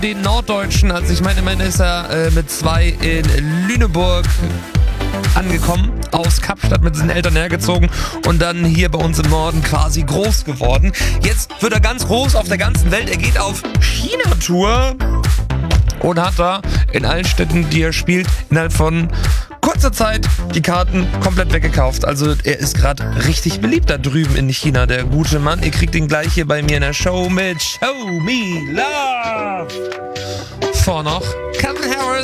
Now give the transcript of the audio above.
Den Norddeutschen, also ich meine, immerhin ist er mit 2 in Lüneburg angekommen, aus Kapstadt mit seinen Eltern hergezogen und dann hier bei uns im Norden quasi groß geworden. Jetzt wird er ganz groß auf der ganzen Welt. Er geht auf China-Tour und hat da in allen Städten, die er spielt, innerhalb von kurzer Zeit die Karten komplett weggekauft. Also er ist gerade richtig beliebt da drüben in China, der gute Mann. Ihr kriegt ihn gleich hier bei mir in der Show mit Show Me Love. Vor noch Calvin Harris.